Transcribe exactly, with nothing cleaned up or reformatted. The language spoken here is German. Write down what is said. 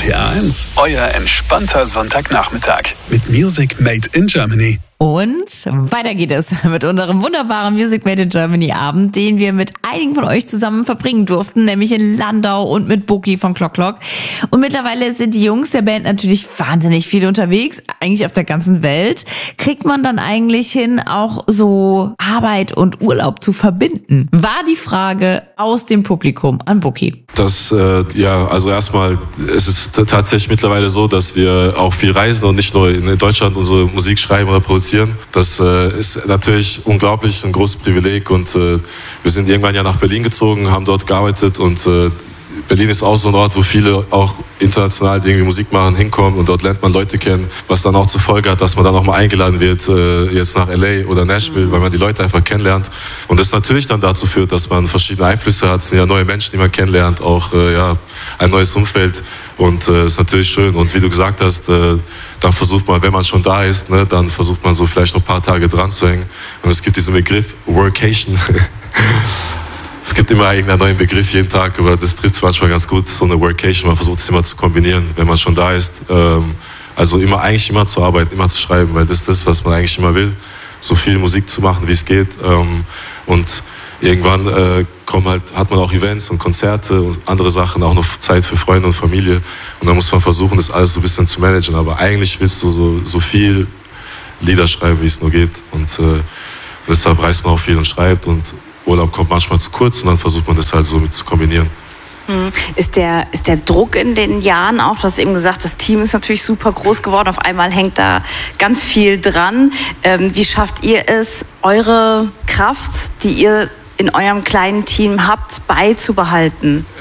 P A eins, euer entspannter Sonntagnachmittag mit Music Made in Germany. Und weiter geht es mit unserem wunderbaren Music Made in Germany Abend, den wir mit einigen von euch zusammen verbringen durften, nämlich in Landau und mit Buki von Clock Clock. Und mittlerweile sind die Jungs der Band natürlich wahnsinnig viel unterwegs, eigentlich auf der ganzen Welt. Kriegt man dann eigentlich hin, auch so Arbeit und Urlaub zu verbinden? War die Frage aus dem Publikum an Buki. Das, äh, ja, also erstmal, es ist t- tatsächlich mittlerweile so, dass wir auch viel reisen und nicht nur in Deutschland unsere Musik schreiben oder produzieren. Das äh, ist natürlich unglaublich, ein großes Privileg und äh, wir sind irgendwann ja nach Berlin gezogen, haben dort gearbeitet und äh, Berlin ist auch so ein Ort, wo viele auch international, die irgendwie Musik machen, hinkommen und dort lernt man Leute kennen, was dann auch zur Folge hat, dass man dann auch mal eingeladen wird, äh, jetzt nach L A oder Nashville, weil man die Leute einfach kennenlernt. Und das natürlich dann dazu führt, dass man verschiedene Einflüsse hat, es sind ja neue Menschen, die man kennenlernt, auch äh, ja, ein neues Umfeld und äh, ist natürlich schön. Und wie du gesagt hast, äh, dann versucht man, wenn man schon da ist, ne, dann versucht man so vielleicht noch ein paar Tage dran zu hängen. Und es gibt diesen Begriff Workation. Es gibt immer irgendeinen neuen Begriff jeden Tag, aber das trifft es manchmal ganz gut, so eine Workation. Man versucht es immer zu kombinieren, wenn man schon da ist. Ähm, also immer eigentlich immer zu arbeiten, immer zu schreiben, weil das ist das, was man eigentlich immer will. So viel Musik zu machen, wie es geht. Ähm, und irgendwann äh, kommen halt, hat man auch Events und Konzerte und andere Sachen, auch noch Zeit für Freunde und Familie. Und dann muss man versuchen, das alles so ein bisschen zu managen. Aber eigentlich willst du so, so viel Lieder schreiben, wie es nur geht. Und äh, deshalb reist man auch viel und schreibt und Urlaub kommt manchmal zu kurz und dann versucht man das halt so mit zu kombinieren. Ist der, ist der Druck in den Jahren auch, du hast eben gesagt, das Team ist natürlich super groß geworden, auf einmal hängt da ganz viel dran. Ähm, wie schafft ihr es, eure Kraft, die ihr in eurem kleinen Team habt, beizubehalten?